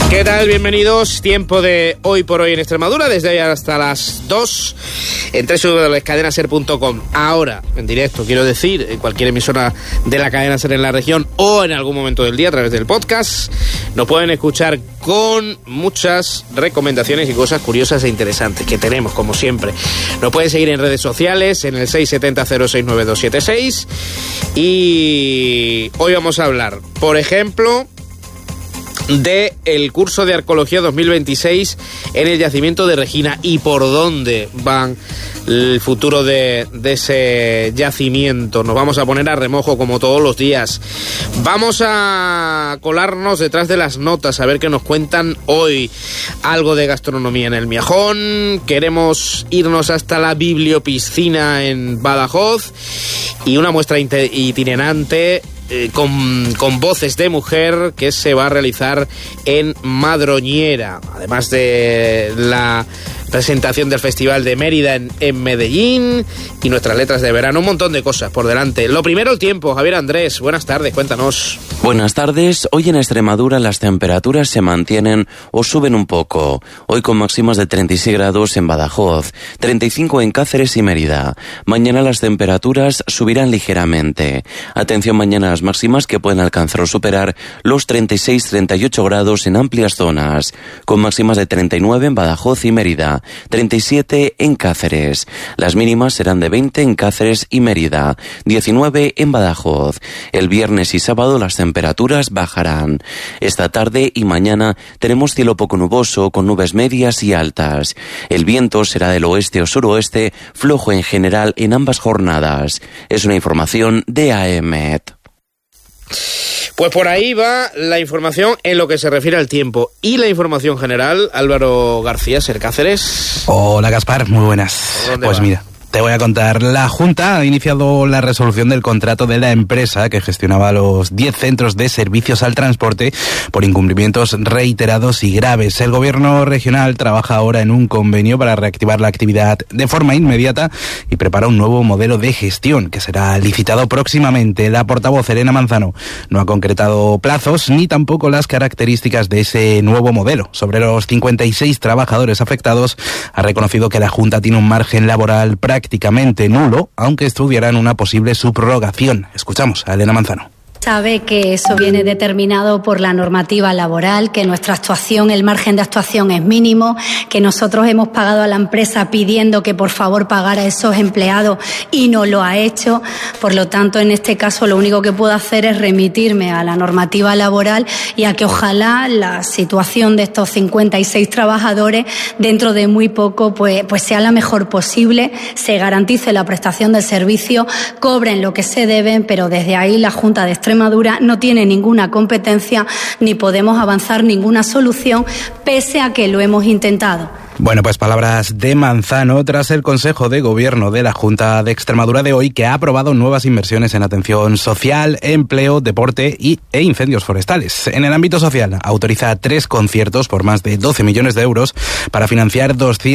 ¿Qué tal? Bienvenidos. Tiempo de Hoy por Hoy en Extremadura, desde hoy hasta las 2 en www.cadenaser.com. Ahora, en directo, quiero decir, en cualquier emisora de la Cadena Ser en la región o en algún momento del día a través del podcast, nos pueden escuchar con muchas recomendaciones y cosas curiosas e interesantes que tenemos, como siempre. Nos pueden seguir en redes sociales, en el 670-069276. Y hoy vamos a hablar, por ejemplo, de el curso de Arqueología 2026 en el yacimiento de Regina y por dónde van el futuro de ese yacimiento. Nos vamos a poner a remojo como todos los días. Vamos a colarnos detrás de las notas a ver qué nos cuentan hoy. Algo de gastronomía en el Miajón. Queremos irnos hasta la bibliopiscina en Badajoz y una muestra itinerante con voces de mujer que se va a realizar en Madroñera, además de la presentación del Festival de Mérida en Medellín y nuestras letras de verano, un montón de cosas por delante. Lo primero, el tiempo. Javier Andrés, buenas tardes, cuéntanos. Buenas tardes. Hoy en Extremadura las temperaturas se mantienen o suben un poco. Hoy con máximas de 36 grados en Badajoz, 35 en Cáceres y Mérida. Mañana las temperaturas subirán ligeramente. Atención mañana a las máximas que pueden alcanzar o superar los 36-38 grados en amplias zonas, con máximas de 39 en Badajoz y Mérida, 37 en Cáceres. Las mínimas serán de 20 en Cáceres y Mérida, 19 en Badajoz. El viernes y sábado las temperaturas bajarán. Esta tarde y mañana tenemos cielo poco nuboso con nubes medias y altas. El viento será del oeste o suroeste, flojo en general en ambas jornadas. Es una información de AEMET. Pues por ahí va la información en lo que se refiere al tiempo. Y la información general, Álvaro García, Ser Cáceres. Hola Gaspar, muy buenas. Pues va? Mira, te voy a contar. La Junta ha iniciado la resolución del contrato de la empresa que gestionaba los 10 centros de servicios al transporte por incumplimientos reiterados y graves. El gobierno regional trabaja ahora en un convenio para reactivar la actividad de forma inmediata y prepara un nuevo modelo de gestión que será licitado próximamente. La portavoz Elena Manzano no ha concretado plazos ni tampoco las características de ese nuevo modelo. Sobre los 56 trabajadores afectados, ha reconocido que la Junta tiene un margen laboral prácticamente nulo, aunque estudiarán una posible subrogación. Escuchamos a Elena Manzano. Sabe que eso viene determinado por la normativa laboral, que nuestra actuación, el margen de actuación es mínimo, que nosotros hemos pagado a la empresa pidiendo que por favor pagara a esos empleados y no lo ha hecho. Por lo tanto, en este caso lo único que puedo hacer es remitirme a la normativa laboral y a que ojalá la situación de estos 56 trabajadores dentro de muy poco pues sea la mejor posible, se garantice la prestación del servicio, cobren lo que se deben, pero desde ahí la Junta de Extremadura no tiene ninguna competencia ni podemos avanzar ninguna solución, pese a que lo hemos intentado. Bueno, pues palabras de Manzano tras el Consejo de Gobierno de la Junta de Extremadura de hoy, que ha aprobado nuevas inversiones en atención social, empleo, deporte e incendios forestales. En el ámbito social, autoriza 3 conciertos por más de 12 millones de euros para financiar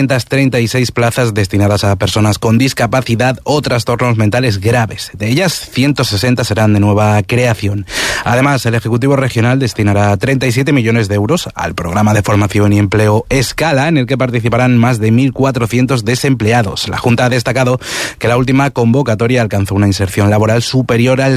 236 plazas destinadas a personas con discapacidad o trastornos mentales graves. De ellas, 160 serán de nueva creación. Además, el Ejecutivo Regional destinará 37 millones de euros al programa de formación y empleo Escala, en el que participarán más de 1.400 desempleados. La Junta ha destacado que la última convocatoria alcanzó una inserción laboral superior al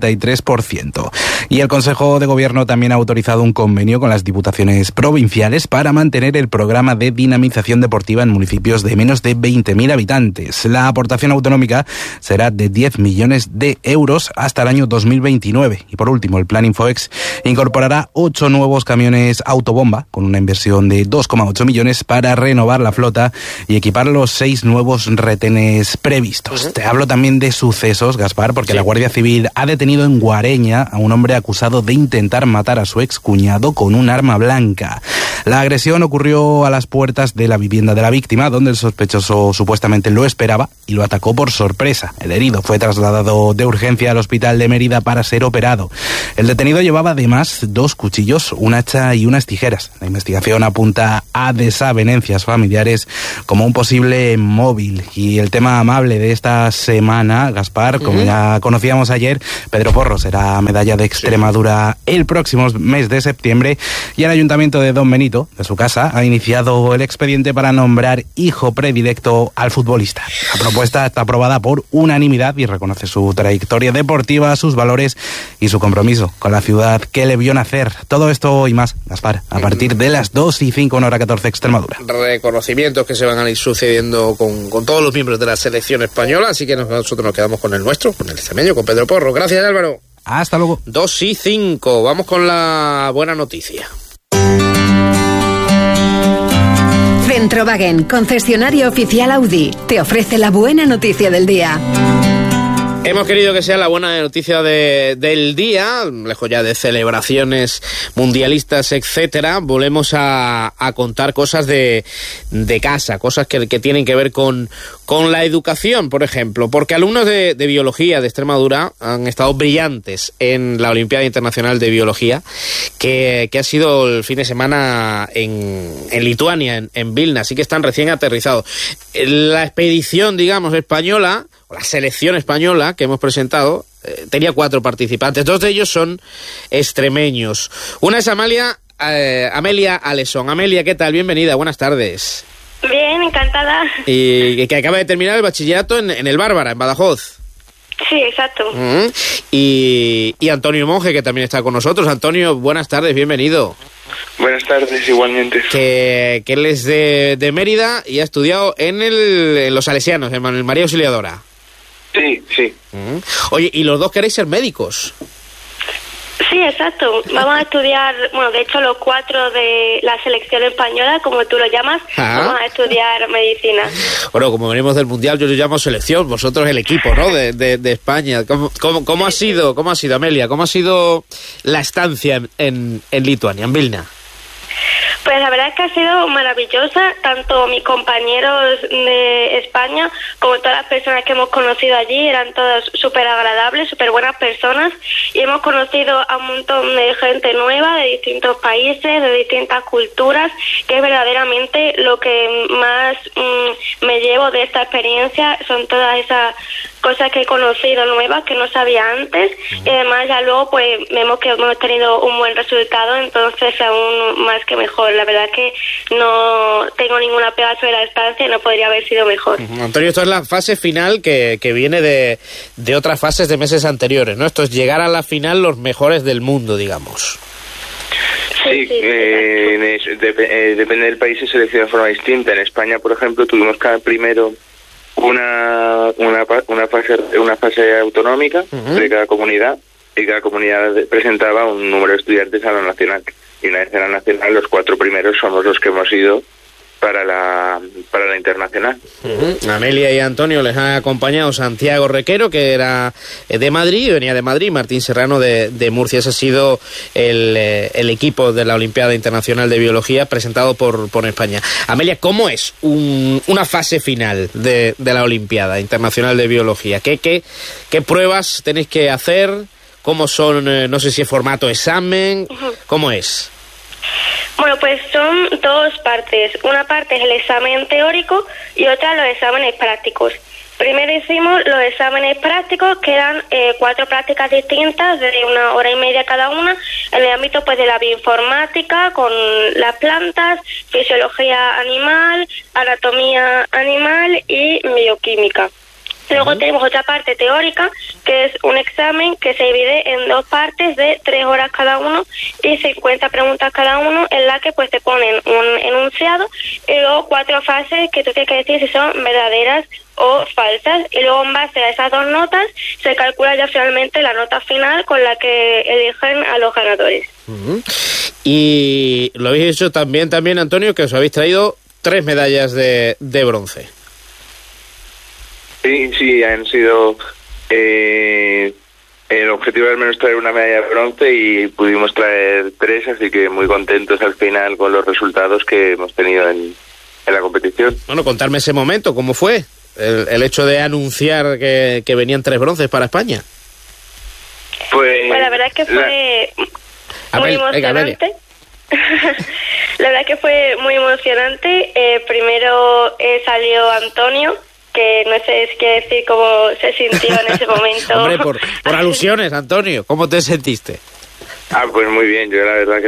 63%. Y el Consejo de Gobierno también ha autorizado un convenio con las diputaciones provinciales para mantener el programa de dinamización deportiva en municipios de menos de 20.000 habitantes. La aportación autonómica será de 10 millones de euros hasta el año 2029. Y por último, el Plan Infoex incorporará 8 nuevos camiones autobomba con una inversión de 2,8 millones para renovar la flota y equipar los 6 nuevos retenes previstos. Te hablo también de sucesos, Gaspar, porque la Guardia Civil ha detenido en Guareña a un hombre acusado de intentar matar a su excuñado con un arma blanca. La agresión ocurrió a las puertas de la vivienda de la víctima, donde el sospechoso supuestamente lo esperaba y lo atacó por sorpresa. El herido fue trasladado de urgencia al hospital de Mérida para ser operado. El detenido llevaba además 2 cuchillos, un hacha y unas tijeras. La investigación apunta a desavenencias familiares como un posible móvil. Y el tema amable de esta semana, Gaspar, como ya conocíamos ayer, Pedro Porro será medalla de Extremadura el próximo mes de septiembre, y el Ayuntamiento de Don Benito, de su casa, ha iniciado el expediente para nombrar hijo predilecto al futbolista. La propuesta está aprobada por unanimidad y reconoce su trayectoria deportiva, sus valores y su compromiso con la ciudad que le vio nacer. Todo esto y más, Gaspar, a partir de las 2:05 en hora 14 Extremadura. Reconocimientos que se van a ir sucediendo con todos los miembros de la selección española, así que nosotros nos quedamos con el nuestro, con el extremeño, con Pedro Porro. Gracias, Álvaro. Hasta luego. 2:05. Vamos con la buena noticia. Centrowagen, concesionario oficial Audi, te ofrece la buena noticia del día. Hemos querido que sea la buena noticia del día, lejos ya de celebraciones mundialistas, etcétera. Volvemos a contar cosas de casa, cosas que tienen que ver con la educación, por ejemplo, porque alumnos de biología de Extremadura han estado brillantes en la Olimpiada Internacional de Biología, que ha sido el fin de semana en Lituania, en Vilna, así que están recién aterrizados. La expedición, digamos, española, o la selección española que hemos presentado, tenía 4 participantes. 2 de ellos son extremeños. Una es Amelia Alesson. Amelia, ¿qué tal? Bienvenida, buenas tardes. Bien, encantada. Y que acaba de terminar el bachillerato en el Bárbara, en Badajoz. Sí, exacto. Y Antonio Monge, que también está con nosotros. Antonio, buenas tardes, bienvenido. Buenas tardes, igualmente. Que él es de Mérida y ha estudiado en los Salesianos, en María Auxiliadora. Sí. Oye, ¿y los dos queréis ser médicos? Sí, exacto. Vamos a estudiar, bueno, de hecho los 4 de la selección española, como tú lo llamas, vamos a estudiar medicina. Bueno, como venimos del Mundial, yo lo llamo selección, vosotros el equipo, ¿no?, de España. ¿Cómo ha sido, Amelia? ¿Cómo ha sido la estancia en Lituania, en Vilna? Pues la verdad es que ha sido maravillosa, tanto mis compañeros de España como todas las personas que hemos conocido allí, eran todas súper agradables, súper buenas personas, y hemos conocido a un montón de gente nueva de distintos países, de distintas culturas, que es verdaderamente lo que más me llevo de esta experiencia, son todas esas cosas que he conocido nuevas que no sabía antes, y además ya luego pues vemos que hemos tenido un buen resultado, entonces aún más que mejor. La verdad que no tengo ninguna pega sobre la estancia y no podría haber sido mejor. Antonio, esto es la fase final que viene de otras fases de meses anteriores, ¿no? Esto es llegar a la final los mejores del mundo, digamos. Sí, depende del país, se selecciona de forma distinta. En España, por ejemplo, tuvimos cada primero una fase autonómica de cada comunidad, y cada comunidad presentaba un número de estudiantes a la nacional, y una vez en la nacional los 4 primeros somos los que hemos ido para la internacional. Amelia y Antonio les ha acompañado Santiago Requero, que era de Madrid, venía de Madrid, Martín Serrano de Murcia. Ese ha sido el equipo de la Olimpiada Internacional de Biología presentado por España. Amelia, ¿cómo es una fase final de la Olimpiada Internacional de Biología? ¿Qué pruebas tenéis que hacer? ¿Cómo son? No sé si es formato examen. ¿Cómo es? Bueno, pues son 2 partes. Una parte es el examen teórico y otra los exámenes prácticos. Primero hicimos los exámenes prácticos, que eran 4 prácticas distintas de 1 hora y media cada una, en el ámbito pues de la bioinformática, con las plantas, fisiología animal, anatomía animal y bioquímica. Luego tenemos otra parte teórica, que es un examen que se divide en 2 partes de 3 horas cada uno y 50 preguntas cada uno, en la que pues te ponen un enunciado y luego 4 fases que tú tienes que decir si son verdaderas o falsas, y luego en base a esas 2 notas se calcula ya finalmente la nota final con la que eligen a los ganadores. Y lo habéis hecho también, Antonio, que os habéis traído 3 medallas de bronce. Sí, han sido el objetivo era al menos traer una medalla de bronce y pudimos traer 3, así que muy contentos al final con los resultados que hemos tenido en la competición. Bueno, contarme ese momento, ¿cómo fue el hecho de anunciar que venían 3 bronces para España? Pues la verdad es que fue muy emocionante. La verdad es que fue muy emocionante. Primero salió Antonio, que no sé si quiere decir cómo se sintió en ese momento. Hombre, por alusiones, Antonio, ¿cómo te sentiste? Pues muy bien, yo la verdad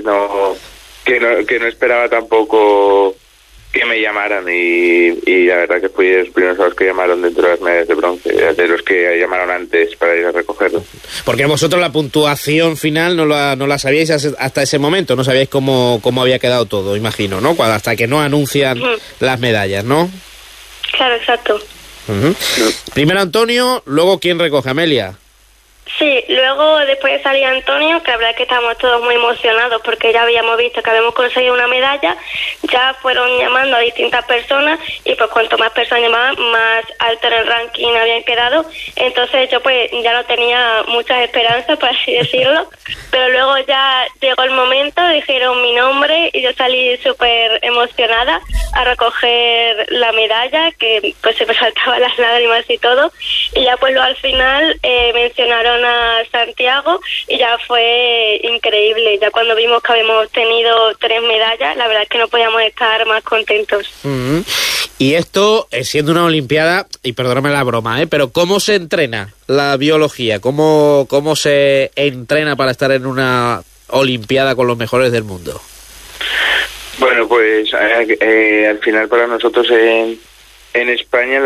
que no esperaba tampoco que me llamaran y la verdad que fui de los primeros a los que llamaron dentro de las medallas de bronce, de los que llamaron antes para ir a recogerlo. Porque vosotros la puntuación final no la sabíais hasta ese momento, no sabíais cómo había quedado todo, imagino, ¿no? Hasta que no anuncian las medallas, ¿no? Claro, exacto. Primero Antonio, luego ¿quién recoge? Amelia. Sí, luego después de salir Antonio, que la verdad es que estábamos todos muy emocionados porque ya habíamos visto que habíamos conseguido una medalla, ya fueron llamando a distintas personas y pues cuanto más personas llamaban, más alto en el ranking habían quedado. Entonces yo pues ya no tenía muchas esperanzas, por así decirlo, pero luego ya llegó el momento, dijeron mi nombre y yo salí súper emocionada a recoger la medalla, que pues se me saltaban las lágrimas y todo, y ya pues luego al final mencionaron a Santiago y ya fue increíble. Ya cuando vimos que habíamos obtenido 3 medallas, la verdad es que no podíamos estar más contentos. Y esto, siendo una olimpiada, y perdóname la broma, pero ¿cómo se entrena la biología? ¿Cómo se entrena para estar en una olimpiada con los mejores del mundo? Bueno, pues al final para nosotros en España,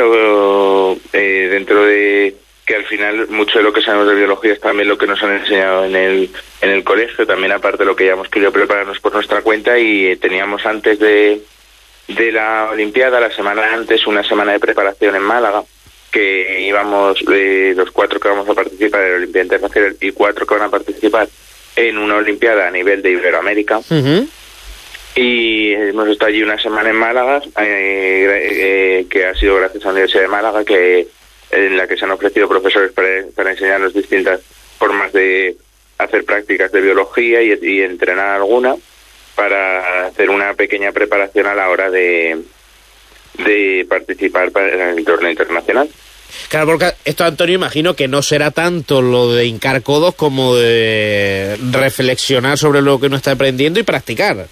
dentro de que al final mucho de lo que sabemos de biología es también lo que nos han enseñado en el colegio, también aparte de lo que ya hemos querido prepararnos por nuestra cuenta, y teníamos antes de la Olimpiada, la semana antes, una semana de preparación en Málaga, que íbamos los 4 que vamos a participar en la Olimpiada Internacional y 4 que van a participar en una Olimpiada a nivel de Iberoamérica. Y hemos estado allí una semana en Málaga, que ha sido gracias a la Universidad de Málaga, en la que se han ofrecido profesores para enseñarnos distintas formas de hacer prácticas de biología y entrenar alguna para hacer una pequeña preparación a la hora de participar en el torneo internacional. Claro, porque esto, Antonio, imagino que no será tanto lo de hincar codos como de reflexionar sobre lo que uno está aprendiendo y practicar.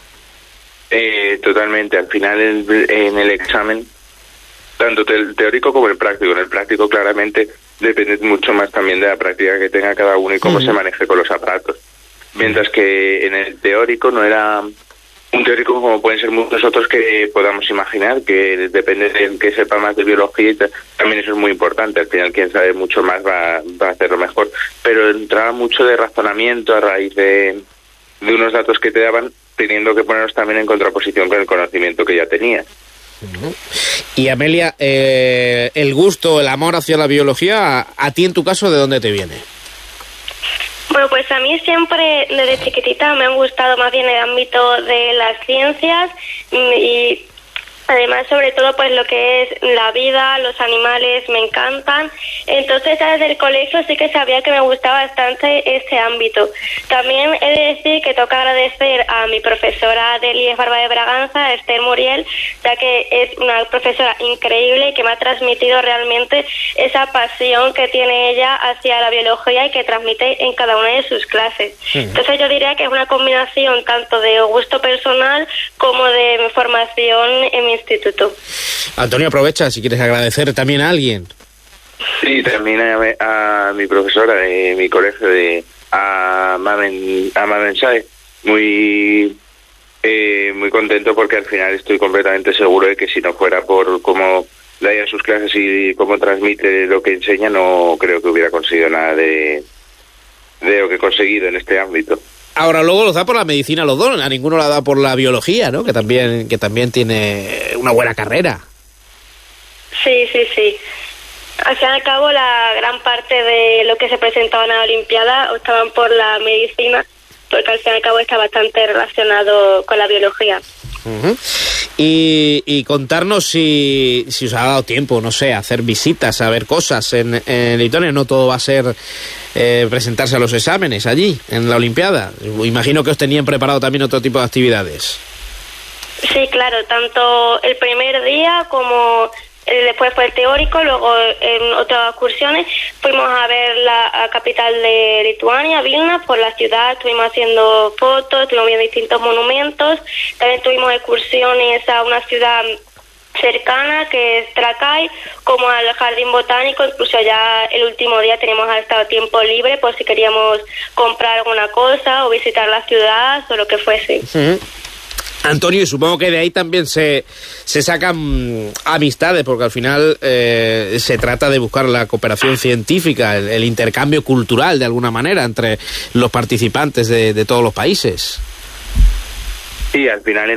Totalmente. Al final en el examen, tanto el teórico como el práctico. En el práctico claramente depende mucho más también de la práctica que tenga cada uno y cómo se maneje con los aparatos. Mientras que en el teórico no era un teórico como pueden ser muchos otros que podamos imaginar, que depende de que sepa más de biología y también eso es muy importante. Al final quien sabe mucho más va a hacerlo mejor. Pero entraba mucho de razonamiento a raíz de unos datos que te daban, teniendo que ponerlos también en contraposición con el conocimiento que ya tenías. Y Amelia, el gusto, el amor hacia la biología, a ti en tu caso, ¿de dónde te viene? Bueno, pues a mí siempre desde chiquitita me han gustado más bien el ámbito de las ciencias y además sobre todo pues lo que es la vida, los animales me encantan. Entonces ya desde el colegio sí que sabía que me gustaba bastante este ámbito. También he de decir que toca agradecer a mi profesora del IES Barba de Braganza, Esther Muriel, ya que es una profesora increíble y que me ha transmitido realmente esa pasión que tiene ella hacia la biología y que transmite en cada una de sus clases. Entonces yo diría que es una combinación tanto de gusto personal como de formación en mi instituto. Antonio, aprovecha si quieres agradecer también a alguien. Sí, también a mi profesora de mi colegio, a Mamen Saez, muy contento porque al final estoy completamente seguro de que si no fuera por cómo da ella sus clases y cómo transmite lo que enseña, no creo que hubiera conseguido nada de lo que he conseguido en este ámbito. Ahora luego los da por la medicina los dos, a ninguno la da por la biología, ¿no? Que también tiene una buena carrera. Sí. Al fin y al cabo, la gran parte de lo que se presentaba en la Olimpiada optaban por la medicina, porque al fin y al cabo está bastante relacionado con la biología. Uh-huh. Y contarnos si os ha dado tiempo, no sé, a hacer visitas, a ver cosas en Litonia. No todo va a ser presentarse a los exámenes allí, en la Olimpiada. Imagino que os tenían preparado también otro tipo de actividades. Sí, claro, tanto el primer día como después fue el teórico, luego en otras excursiones fuimos a ver la capital de Lituania, Vilna, por la ciudad, estuvimos haciendo fotos, estuvimos viendo distintos monumentos, también tuvimos excursiones a una ciudad cercana que es Trakai, como al jardín botánico. Incluso ya el último día teníamos hasta tiempo libre por si queríamos comprar alguna cosa o visitar la ciudad o lo que fuese. Uh-huh. Antonio, y supongo que de ahí también se sacan amistades, porque al final se trata de buscar la cooperación científica, el intercambio cultural de alguna manera entre los participantes de todos los países. Sí, al final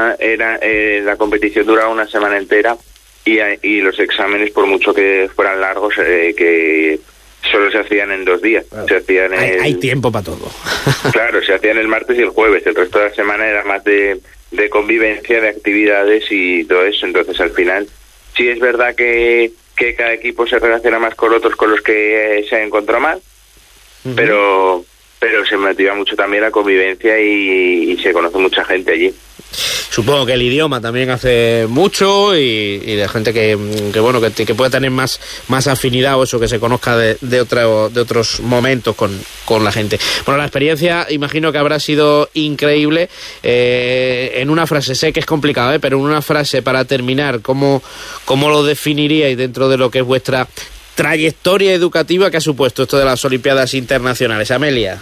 la competición duraba una semana entera y los exámenes, por mucho que fueran largos, que solo se hacían en 2 días. Claro. Se hacían Hay tiempo para todo. Claro, se hacían el martes y el jueves. El resto de la semana era más de convivencia, de actividades y todo eso. Entonces, al final, sí es verdad que cada equipo se relaciona más con otros con los que se encontró mal, uh-huh. pero se motiva mucho también la convivencia y se conoce mucha gente allí. Supongo que el idioma también hace mucho y de gente que pueda tener más afinidad, o eso, que se conozca de otros momentos con la gente. Bueno, la experiencia imagino que habrá sido increíble. En una frase, sé que es complicado, pero en una frase para terminar, ¿cómo lo definiríais dentro de lo que es vuestra trayectoria educativa que ha supuesto esto de las Olimpiadas Internacionales? Amelia.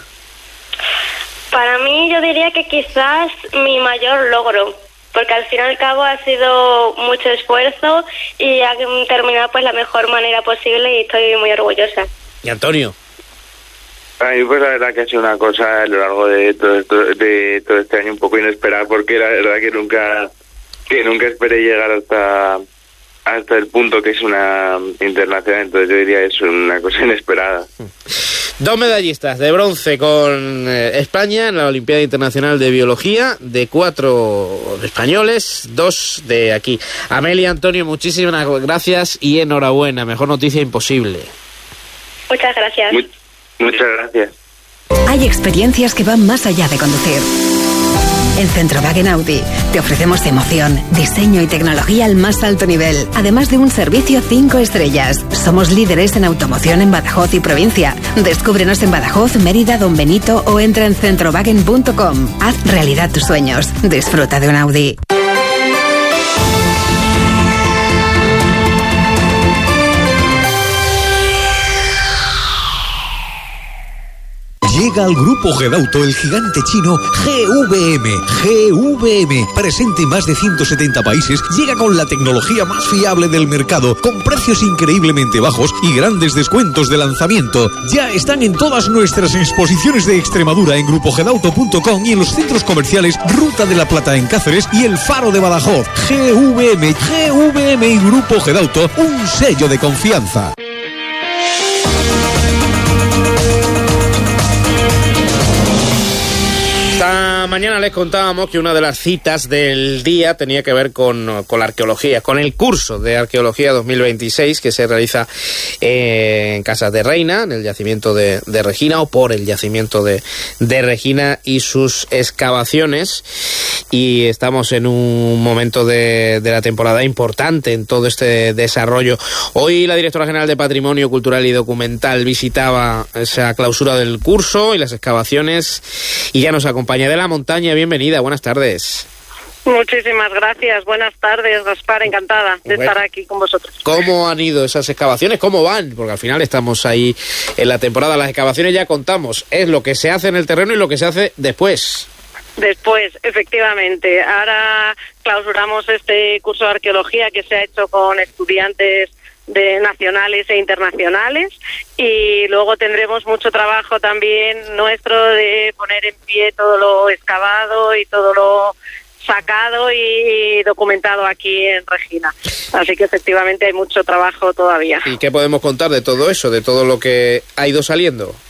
Para mí, yo diría que quizás mi mayor logro, porque al fin y al cabo ha sido mucho esfuerzo y ha terminado pues la mejor manera posible y estoy muy orgullosa. ¿Y Antonio? A mí pues la verdad que ha sido una cosa a lo largo de todo este año un poco inesperada, porque la verdad que nunca esperé llegar hasta el punto que es una internacional. Entonces yo diría eso, una cosa inesperada. 2 medallistas de bronce con España en la Olimpiada Internacional de Biología, de 4 españoles, 2 de aquí. Amelia, Antonio, muchísimas gracias y enhorabuena. Mejor noticia imposible. Muchas gracias. Muchas gracias. Hay experiencias que van más allá de conducir. En Centrowagen Audi te ofrecemos emoción, diseño y tecnología al más alto nivel, además de un servicio 5 estrellas. Somos líderes en automoción en Badajoz y provincia. Descúbrenos en Badajoz, Mérida, Don Benito o entra en centrowagen.com. Haz realidad tus sueños. Disfruta de un Audi. Llega al grupo Gedauto el gigante chino GVM. Presente en más de 170 países, llega con la tecnología más fiable del mercado, con precios increíblemente bajos y grandes descuentos de lanzamiento. Ya están en todas nuestras exposiciones de Extremadura en grupogedauto.com y en los centros comerciales Ruta de la Plata en Cáceres y El Faro de Badajoz. GVM y Grupo Gedauto, un sello de confianza. Esta mañana les contábamos que una de las citas del día tenía que ver con la arqueología, con el curso de Arqueología 2026 que se realiza en Casas de Reina, en el yacimiento de Regina, o por el yacimiento de Regina y sus excavaciones. Y estamos en un momento de la temporada importante en todo este desarrollo. Hoy la directora general de Patrimonio Cultural y Documental visitaba esa clausura del curso y las excavaciones, y ya nos acompaña de la montaña. Bienvenida, buenas tardes. Muchísimas gracias, buenas tardes, Gaspar, encantada de estar aquí con vosotros. ¿Cómo han ido esas excavaciones? ¿Cómo van? Porque al final estamos ahí en la temporada. Las excavaciones, ya contamos, es lo que se hace en el terreno y lo que se hace después. Después, efectivamente. Ahora clausuramos este curso de arqueología que se ha hecho con estudiantes nacionales e internacionales, y luego tendremos mucho trabajo también nuestro de poner en pie todo lo excavado y todo lo sacado y documentado aquí en Regina. Así que efectivamente hay mucho trabajo todavía. ¿Y qué podemos contar de todo eso, de todo lo que ha ido saliendo?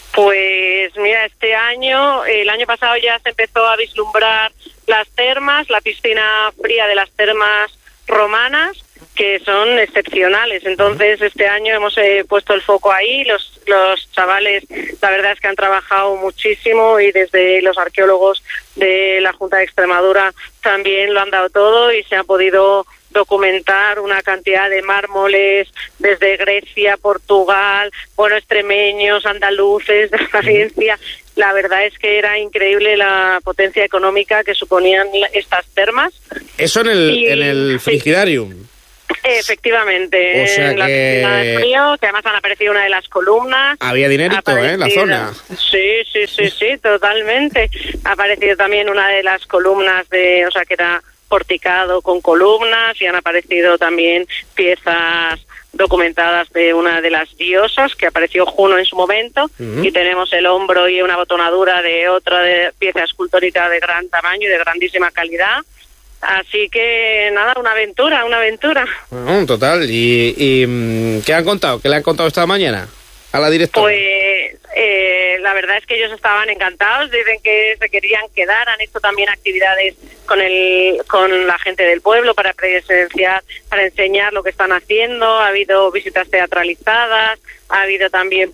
Pues mira, el año pasado ya se empezó a vislumbrar las termas, la piscina fría de las termas romanas, que son excepcionales. Entonces este año hemos puesto el foco ahí. Los chavales, la verdad es que han trabajado muchísimo, y desde los arqueólogos de la Junta de Extremadura también lo han dado todo, y se ha podido documentar una cantidad de mármoles desde Grecia, Portugal, extremeños, andaluces, de Valencia. La verdad es que era increíble la potencia económica que suponían estas termas. Eso en el Frigidarium. Efectivamente, o sea en la piscina de frío, que además han aparecido una de las columnas. Había dinerito, en la zona. Sí, totalmente. Ha aparecido también una de las columnas que era porticado con columnas, y han aparecido también piezas documentadas de una de las diosas que apareció Juno en su momento, y tenemos el hombro y una botonadura de otra pieza escultórica de gran tamaño y de grandísima calidad. Así que nada, una aventura. Total. ¿Y qué han contado? ¿Qué le han contado esta mañana a la directora? Pues la verdad es que ellos estaban encantados, dicen que se querían quedar, han hecho también actividades con la gente del pueblo para presenciar, para enseñar lo que están haciendo, ha habido visitas teatralizadas, ha habido también